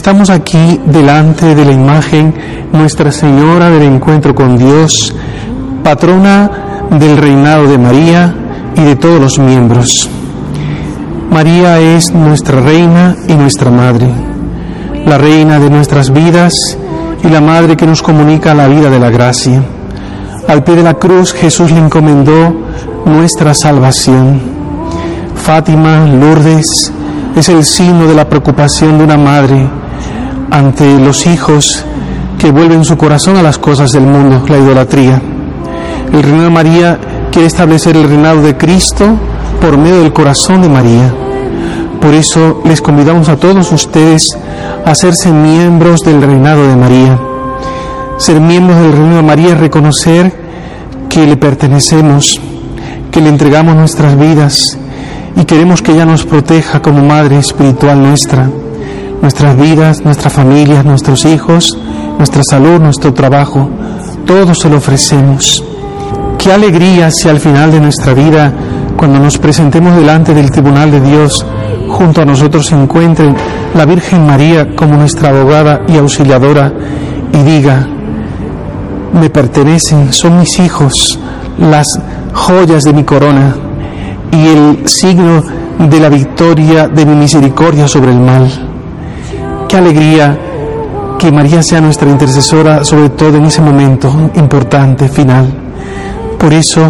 Estamos aquí delante de la imagen Nuestra Señora del Encuentro con Dios, patrona del reinado de María y de todos los miembros. María es nuestra reina y nuestra madre, la reina de nuestras vidas y la madre que nos comunica la vida de la gracia. Al pie de la cruz Jesús le encomendó nuestra salvación. Fátima, Lourdes, es el signo de la preocupación de una madre ante los hijos que vuelven su corazón a las cosas del mundo, la idolatría. El reinado de María quiere establecer el reinado de Cristo por medio del corazón de María. Por eso les convidamos a todos ustedes a hacerse miembros del reinado de María. Ser miembros del reinado de María es reconocer que le pertenecemos, que le entregamos nuestras vidas y queremos que ella nos proteja como madre espiritual nuestra, nuestras vidas, nuestras familias, nuestros hijos, nuestra salud, nuestro trabajo, todo se lo ofrecemos. Qué alegría si al final de nuestra vida, cuando nos presentemos delante del tribunal de Dios, junto a nosotros se encuentre la Virgen María como nuestra abogada y auxiliadora y diga: me pertenecen, son mis hijos, las joyas de mi corona y el signo de la victoria de mi misericordia sobre el mal. Qué alegría que María sea nuestra intercesora, sobre todo en ese momento importante, final. Por eso,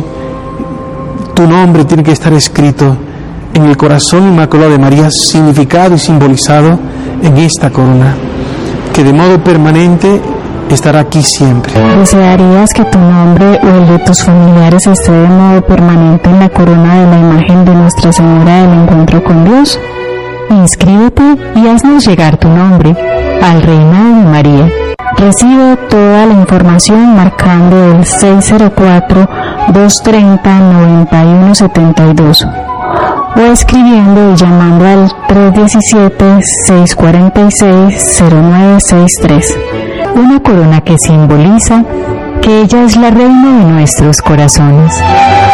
tu nombre tiene que estar escrito en el corazón inmaculado de María, significado y simbolizado en esta corona, que de modo permanente estará aquí siempre. ¿Desearías que tu nombre o el de tus familiares esté de modo permanente en la corona de la imagen de Nuestra Señora del Encuentro con Dios? Inscríbete y haznos llegar tu nombre al Reinado de María. Recibe toda la información marcando el 604-230-9172 o escribiendo y llamando al 317-646-0963. Una corona que simboliza que ella es la reina de nuestros corazones.